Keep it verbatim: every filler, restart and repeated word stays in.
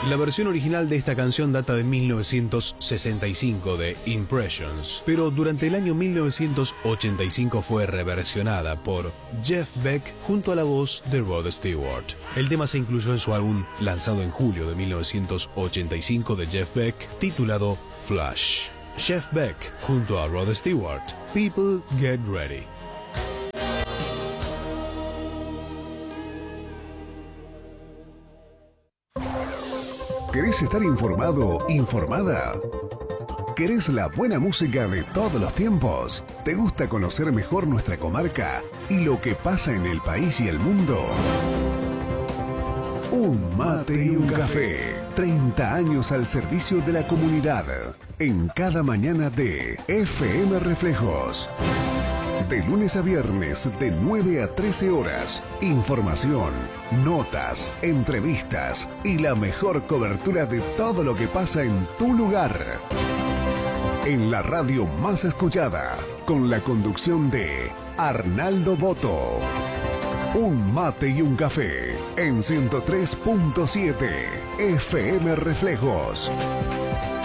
La versión original de esta canción data de mil novecientos sesenta y cinco de Impressions, pero durante el año mil novecientos ochenta y cinco fue reversionada por Jeff Beck junto a la voz de Rod Stewart. El tema se incluyó en su álbum lanzado en julio de mil novecientos ochenta y cinco de Jeff Beck, titulado Flash. Jeff Beck junto a Rod Stewart, People Get Ready. ¿Querés estar informado, informada? ¿Querés la buena música de todos los tiempos? ¿Te gusta conocer mejor nuestra comarca y lo que pasa en el país y el mundo? Un mate y un café. treinta años al servicio de la comunidad. En cada mañana de F M Reflejos. De lunes a viernes, de nueve a trece horas. Información, notas, entrevistas y la mejor cobertura de todo lo que pasa en tu lugar. En la radio más escuchada, con la conducción de Arnaldo Boto. Un mate y un café en ciento tres punto siete F M Reflejos.